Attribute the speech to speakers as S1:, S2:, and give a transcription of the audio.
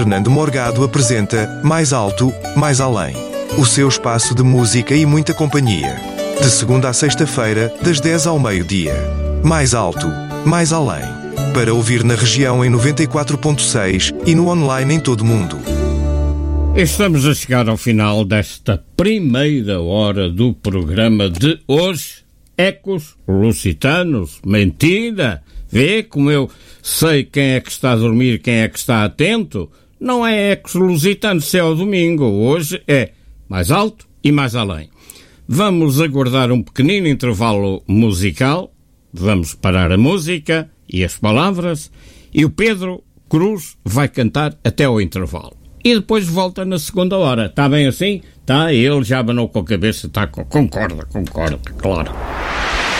S1: Fernando Morgado apresenta Mais Alto, Mais Além. O seu espaço de música e muita companhia. De segunda a sexta-feira, das 10 ao meio-dia. Mais Alto, Mais Além. Para ouvir na região em 94.6 e no online em todo o mundo.
S2: Estamos a chegar ao final desta primeira hora do programa de hoje. Ecos lusitanos, mentira! Vê como eu sei quem é que está a dormir, quem é que está atento? Não é Ecos lusitanos, se é o domingo. Hoje é Mais Alto e Mais Além. Vamos aguardar um pequenino intervalo musical. Vamos parar a música e as palavras. E o Pedro Cruz vai cantar até ao intervalo. E depois volta na segunda hora. Está bem assim? Está? Ele já abanou com a cabeça. Concorda, claro.